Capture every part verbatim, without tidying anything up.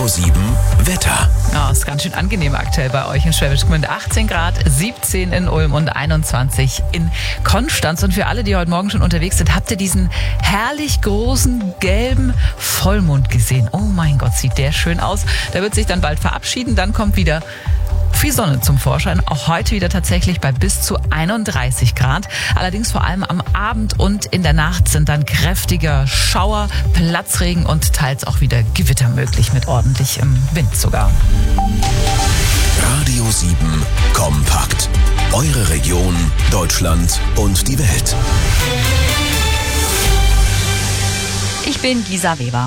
Radio sieben Wetter. Ja, ist ganz schön angenehm aktuell bei euch in Schwäbisch Gmünd. achtzehn Grad, siebzehn in Ulm und einundzwanzig in Konstanz. Und für alle, die heute Morgen schon unterwegs sind, habt ihr diesen herrlich großen gelben Vollmond gesehen. Oh mein Gott, sieht der schön aus. Der wird sich dann bald verabschieden. Dann kommt wieder viel Sonne zum Vorschein. Auch heute wieder tatsächlich bei bis zu einunddreißig Grad. Allerdings vor allem am Abend und in der Nacht sind dann kräftiger Schauer, Platzregen und teils auch wieder Gewitter möglich mit ordentlichem Wind sogar. Radio sieben kompakt. Eure Region, Deutschland und die Welt. Ich bin Gisa Weber.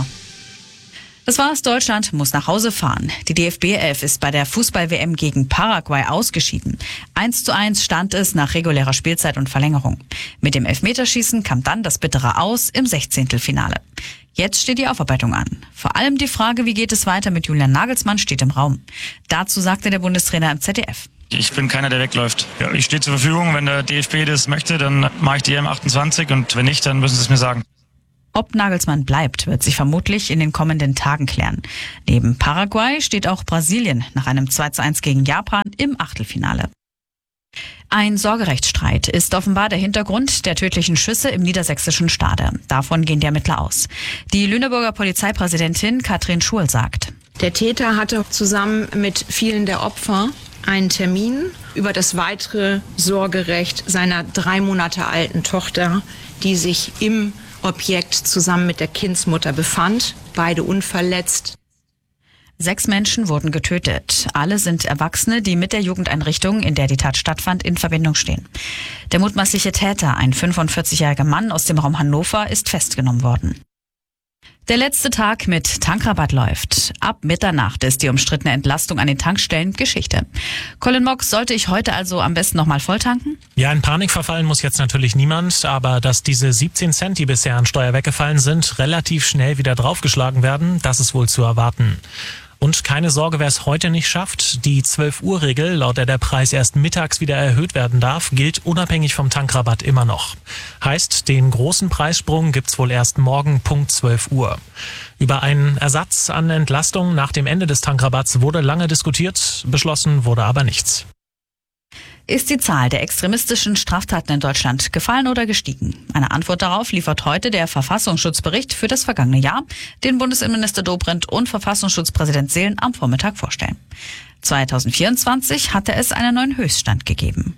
Das war's, Deutschland muss nach Hause fahren. Die D F B elf ist bei der Fußball-W M gegen Paraguay ausgeschieden. eins zu eins stand es nach regulärer Spielzeit und Verlängerung. Mit dem Elfmeterschießen kam dann das bittere Aus im Sechzehntelfinale. Jetzt steht die Aufarbeitung an. Vor allem die Frage, wie geht es weiter mit Julian Nagelsmann, steht im Raum. Dazu sagte der Bundestrainer im Z D F. Ich bin keiner, der wegläuft. Ja, ich stehe zur Verfügung. Wenn der D F B das möchte, dann mache ich die E M achtundzwanzig und wenn nicht, dann müssen sie es mir sagen. Ob Nagelsmann bleibt, wird sich vermutlich in den kommenden Tagen klären. Neben Paraguay steht auch Brasilien nach einem zwei zu eins gegen Japan im Achtelfinale. Ein Sorgerechtsstreit ist offenbar der Hintergrund der tödlichen Schüsse im niedersächsischen Stade. Davon gehen die Ermittler aus. Die Lüneburger Polizeipräsidentin Katrin Schul sagt: Der Täter hatte zusammen mit vielen der Opfer einen Termin über das weitere Sorgerecht seiner drei Monate alten Tochter, die sich im Objekt zusammen mit der Kindsmutter befand, beide unverletzt. Sechs Menschen wurden getötet. Alle sind Erwachsene, die mit der Jugendeinrichtung, in der die Tat stattfand, in Verbindung stehen. Der mutmaßliche Täter, ein fünfundvierzigjähriger Mann aus dem Raum Hannover, ist festgenommen worden. Der letzte Tag mit Tankrabatt läuft. Ab Mitternacht ist die umstrittene Entlastung an den Tankstellen Geschichte. Colin Mox, sollte ich heute also am besten nochmal volltanken? Ja, in Panik verfallen muss jetzt natürlich niemand, aber dass diese siebzehn Cent, die bisher an Steuer weggefallen sind, relativ schnell wieder draufgeschlagen werden, das ist wohl zu erwarten. Und keine Sorge, wer es heute nicht schafft. Die zwölf Uhr Regel, laut der der Preis erst mittags wieder erhöht werden darf, gilt unabhängig vom Tankrabatt immer noch. Heißt, den großen Preissprung gibt's wohl erst morgen Punkt zwölf Uhr. Über einen Ersatz an Entlastung nach dem Ende des Tankrabatts wurde lange diskutiert, beschlossen wurde aber nichts. Ist die Zahl der extremistischen Straftaten in Deutschland gefallen oder gestiegen? Eine Antwort darauf liefert heute der Verfassungsschutzbericht für das vergangene Jahr, den Bundesinnenminister Dobrindt und Verfassungsschutzpräsident Seelen am Vormittag vorstellen. zweitausendvierundzwanzig hatte es einen neuen Höchststand gegeben.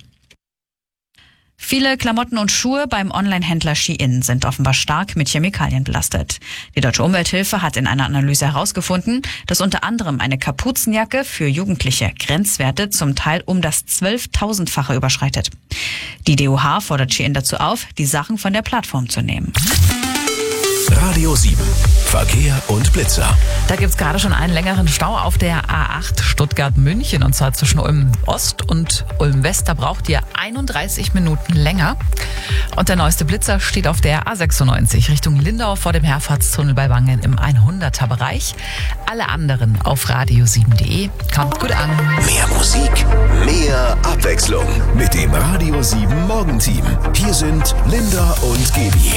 Viele Klamotten und Schuhe beim Online-Händler Shein sind offenbar stark mit Chemikalien belastet. Die Deutsche Umwelthilfe hat in einer Analyse herausgefunden, dass unter anderem eine Kapuzenjacke für Jugendliche Grenzwerte zum Teil um das zwölftausendfache überschreitet. Die D O H fordert Shein dazu auf, die Sachen von der Plattform zu nehmen. Radio sieben. Verkehr und Blitzer. Da gibt's gerade schon einen längeren Stau auf der A acht Stuttgart-München und zwar zwischen Ulm Ost und Ulm West. Da braucht ihr einunddreißig Minuten länger. Und der neueste Blitzer steht auf der A sechsundneunzig Richtung Lindau vor dem Herfahrtstunnel bei Wangen im hunderter Bereich. Alle anderen auf radio sieben punkt de. Kommt gut an. Mehr Musik, mehr Abwechslung mit dem Radio sieben Morgenteam. Hier sind Linda und Gaby.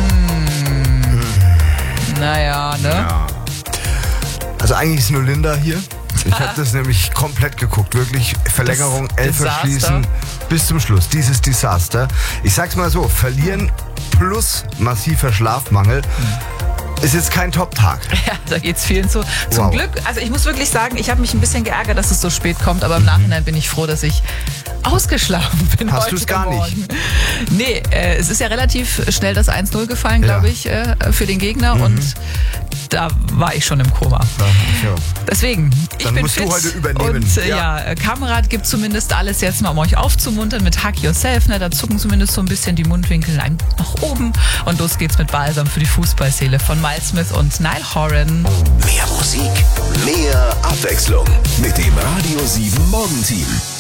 Naja, ne? Ja. Also eigentlich ist nur Linda hier. Ich habe das nämlich komplett geguckt. Wirklich Verlängerung, Elfer schließen bis zum Schluss. Dieses Desaster. Ich sag's mal so, verlieren plus massiver Schlafmangel ist jetzt kein Top-Tag. Ja, da geht's vielen zu. Zum Wow. Glück, also ich muss wirklich sagen, ich habe mich ein bisschen geärgert, dass es so spät kommt, aber im Nachhinein bin ich froh, dass ich ausgeschlafen bin. Hast heute du's gar Morgen. nicht? Nee, äh, es ist ja relativ schnell das eins null gefallen, glaube Ja. ich, äh, für den Gegner Mhm. und da war ich schon im Koma. Ja. Deswegen, ich Dann bin musst fit du heute übernehmen. und äh, Ja. ja, Kamerad gibt zumindest alles jetzt mal, um euch aufzumuntern mit Hack Yourself, ne? Da zucken zumindest so ein bisschen die Mundwinkel ein- nach oben und los geht's mit Balsam für die Fußballseele von Miles Smith und Niall Horan. Mehr Musik, mehr Abwechslung mit dem Radio sieben Morgenteam.